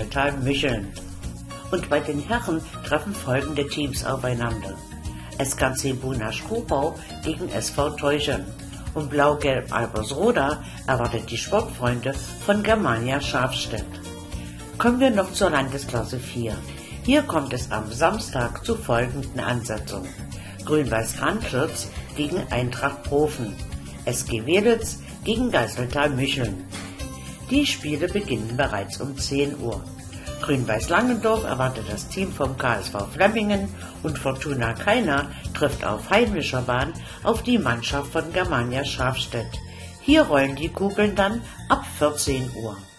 Geiseltal Micheln. Und bei den Herren treffen folgende Teams aufeinander: SKC Buna-Schkopau gegen SV Teuchen und Blau-Gelb Albersroda erwartet die Sportfreunde von Germania Schafstedt. Kommen wir noch zur Landesklasse 4. Hier kommt es am Samstag zu folgenden Ansetzungen: Grün-Weiß Randschütz gegen Eintracht Profen, SG Wedels gegen Geiseltal Micheln. Die Spiele beginnen bereits um 10 Uhr. Grün-Weiß Langendorf erwartet das Team vom KSV Flemmingen und Fortuna Kaina trifft auf heimischer Bahn auf die Mannschaft von Germania Schafstedt. Hier rollen die Kugeln dann ab 14 Uhr.